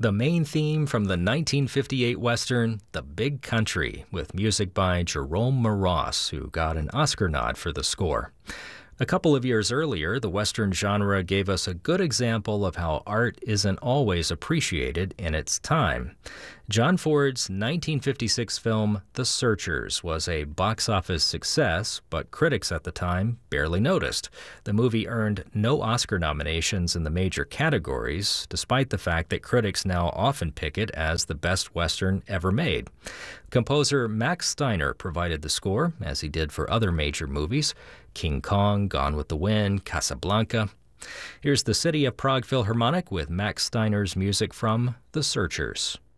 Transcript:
The main theme from the 1958 Western, The Big Country, with music by Jerome Moross, who got an Oscar nod for the score. A couple of years earlier, the Western genre gave us a good example of how art isn't always appreciated in its time. John Ford's 1956 film The Searchers was a box office success, but critics at the time barely noticed. The movie earned no Oscar nominations in the major categories, despite the fact that critics now often pick it as the best Western ever made. Composer Max Steiner provided the score, as he did for other major movies: King Kong, Gone with the Wind, Casablanca. Here's the City of Prague Philharmonic with Max Steiner's music from The Searchers.